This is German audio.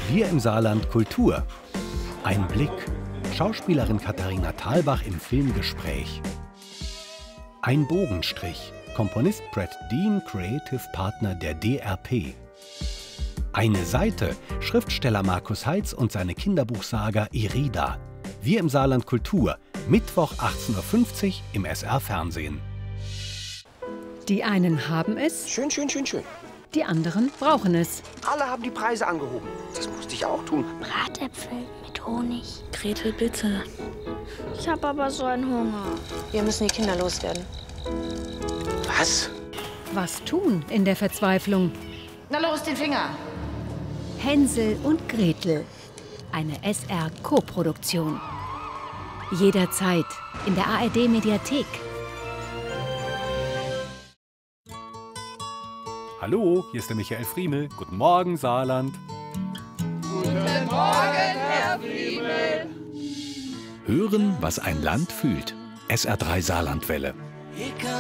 Wir im Saarland Kultur. Ein Blick. Schauspielerin Katharina Thalbach im Filmgespräch. Ein Bogenstrich. Komponist Brad Dean, Creative Partner der DRP. Eine Seite. Schriftsteller Markus Heitz und seine Kinderbuchsaga Irida. Wir im Saarland Kultur. Mittwoch 18:50 Uhr im SR-Fernsehen. Die einen haben es, Schön. die anderen brauchen es. Alle haben die Preise angehoben. Das musste ich auch tun. Bratäpfel mit Honig. Gretel, bitte. Ich habe aber so einen Hunger. Wir müssen die Kinder loswerden. Was? Was tun in der Verzweiflung? Na los, den Finger! Hänsel und Gretel. Eine SR-Koproduktion. Jederzeit in der ARD-Mediathek. Hallo, hier ist der Michael Friemel. Guten Morgen, Saarland. Guten Morgen, Herr Friemel. Hören, was ein Land fühlt. SR3 Saarlandwelle.